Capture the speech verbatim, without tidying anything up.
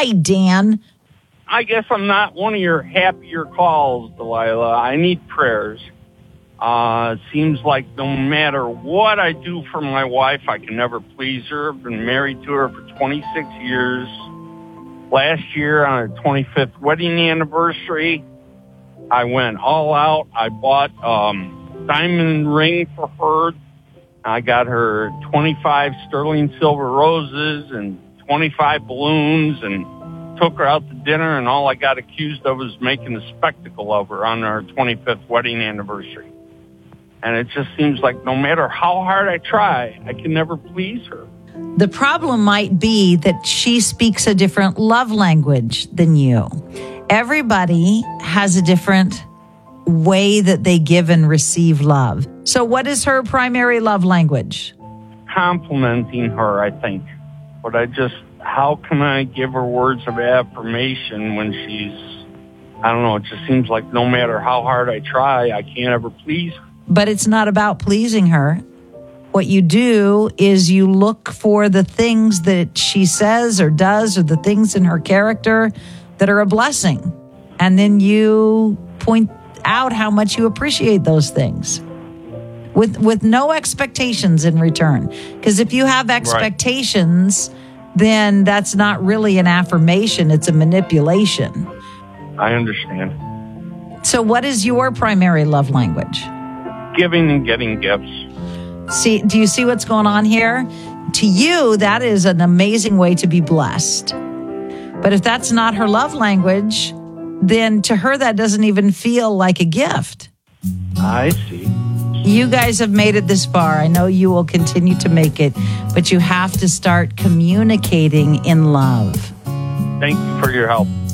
Hi, Dan. I guess I'm not one of your happier calls, Delilah. I need prayers. Uh, it seems like no matter what I do for my wife, I can never please her. I've been married to her for twenty-six years. Last year, on her twenty-fifth wedding anniversary, I went all out. I bought um diamond ring for her. I got her twenty-five sterling silver roses and twenty-five balloons and took her out to dinner, and all I got accused of was making a spectacle of her on our twenty-fifth wedding anniversary. And it just seems like no matter how hard I try, I can never please her. The problem might be that she speaks a different love language than you. Everybody has a different way that they give and receive love. So what is her primary love language? Complimenting her, I think. But I just, how can I give her words of affirmation when she's, I don't know, it just seems like no matter how hard I try, I can't ever please her. But it's not about pleasing her. What you do is you look for the things that she says or does or the things in her character that are a blessing. And then you point out how much you appreciate those things with with no expectations in return. Because if you have expectations, right, then that's not really an affirmation. It's a manipulation. I understand. So what is your primary love language? Giving and getting gifts. See, do you see what's going on here? To you, that is an amazing way to be blessed. But if that's not her love language, then to her, that doesn't even feel like a gift. I see. You guys have made it this far. I know you will continue to make it, but you have to start communicating in love. Thank you for your help.